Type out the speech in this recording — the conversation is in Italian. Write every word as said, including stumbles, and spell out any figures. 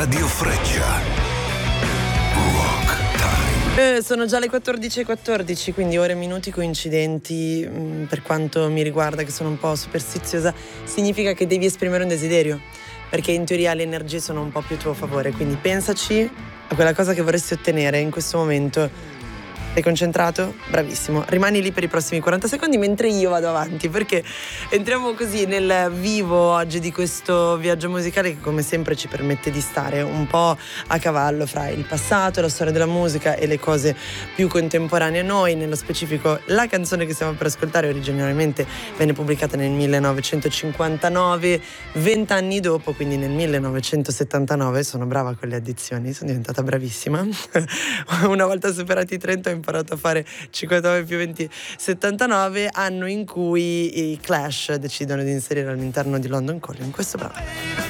Radio Freccia. Rock Time. Eh, sono già le quattordici e quattordici, quindi ore e minuti coincidenti. mh, Per quanto mi riguarda, che sono un po' superstiziosa, significa che devi esprimere un desiderio, perché in teoria le energie sono un po' più a tuo favore, quindi pensaci a quella cosa che vorresti ottenere in questo momento. Sei concentrato? Bravissimo. Rimani lì per i prossimi quaranta secondi mentre io vado avanti, perché entriamo così nel vivo oggi di questo viaggio musicale che come sempre ci permette di stare un po' a cavallo fra il passato, la storia della musica e le cose più contemporanee a noi. Nello specifico la canzone che stiamo per ascoltare originariamente venne pubblicata nel millenovecentocinquantanove, vent'anni dopo, quindi nel millenovecentosettantanove. Sono brava con le addizioni, sono diventata bravissima. Una volta superati i trenta ho imparato a fare cinquantanove più venti, settantanove, anno in cui i Clash decidono di inserire all'interno di London Calling questo brano.